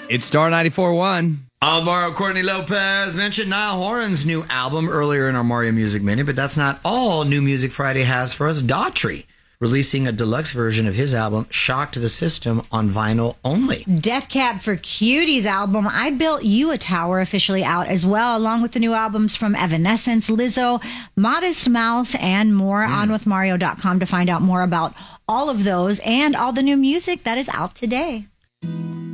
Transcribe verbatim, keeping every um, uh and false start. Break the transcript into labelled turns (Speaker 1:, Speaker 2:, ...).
Speaker 1: It's Star ninety-four point one.
Speaker 2: Alvaro Courtney Lopez mentioned Niall Horan's new album earlier in our Mario Music Minute, but that's not all New Music Friday has for us. Daughtry releasing a deluxe version of his album, Shock to the System, on vinyl only.
Speaker 3: Death Cab for Cutie's album, I Built You a Tower, officially out as well, along with the new albums from Evanescence, Lizzo, Modest Mouse, and more. Mm. on with mario dot com to find out more about all of those and all the new music that is out today.